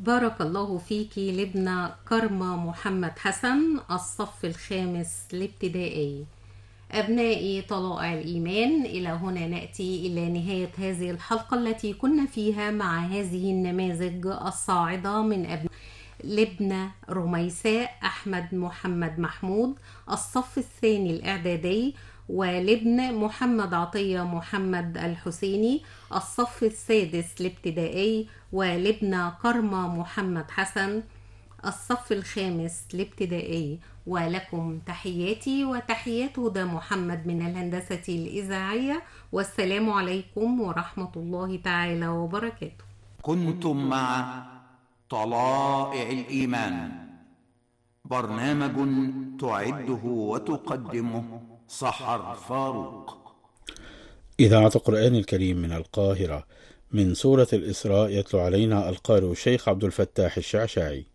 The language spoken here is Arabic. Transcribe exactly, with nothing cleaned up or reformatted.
بارك الله فيك لبنى كرمة محمد حسن، الصف الخامس الابتدائي. أبنائي طلائع الإيمان، إلى هنا نأتي إلى نهاية هذه الحلقة التي كنا فيها مع هذه النماذج الصاعدة من أبناء لبنى رميساء أحمد محمد محمود الصف الثاني الإعدادي، ولبنى محمد عطية محمد الحسيني الصف السادس الابتدائي، ولبنى كرمة محمد حسن الصف الخامس الابتدائي. ولكم تحياتي وتحيات هدى محمد من الهندسة الإذاعية، والسلام عليكم ورحمة الله تعالى وبركاته. كنتم مع طلائع الإيمان، برنامج تعده وتقدمه سحر فاروق. إذاعة القرآن الكريم من القاهرة، من سورة الإسراء، يتلو علينا القارئ الشيخ عبد الفتاح الشعشاعي.